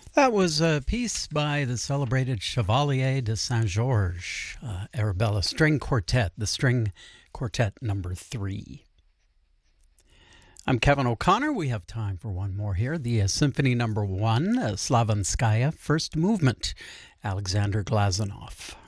That was a piece by the celebrated Chevalier de Saint-Georges, Arabella String Quartet, the String Quartet number 3. I'm Kevin O'Connor. We have time for one more here. The Symphony number 1, Slavinskaya, First Movement, Alexander Glazunov.